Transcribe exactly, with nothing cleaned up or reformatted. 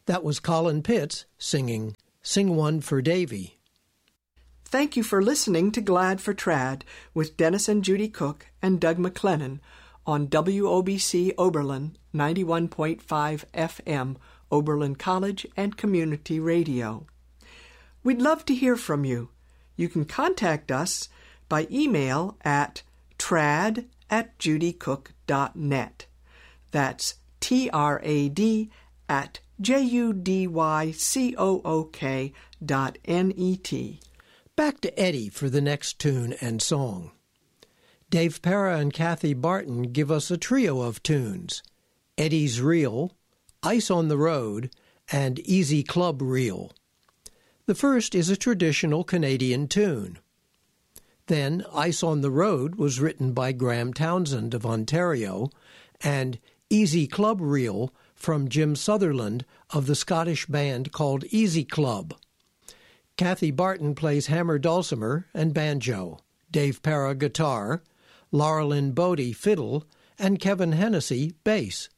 That was Colin Pitts singing Sing One for Davy. Thank you for listening to Glad for Trad with Dennis and Judy Cook and Doug McLennan on W O B C Oberlin ninety-one point five F M, Oberlin College and Community Radio. We'd love to hear from you. You can contact us by email at trad at judycook dot net. That's T R A D at J U D Y C O O K dot N E T. Back to Eddie for the next tune and song. Dave Para and Kathy Barton give us a trio of tunes: Eddie's Reel, Ice on the Road, and Easy Club Reel. The first is a traditional Canadian tune. Then Ice on the Road was written by Graham Townsend of Ontario, and Easy Club Reel from Jim Sutherland of the Scottish band called Easy Club. Kathy Barton plays hammer dulcimer and banjo, Dave Para guitar, Laurelyn Bodie fiddle, and Kevin Hennessy bass.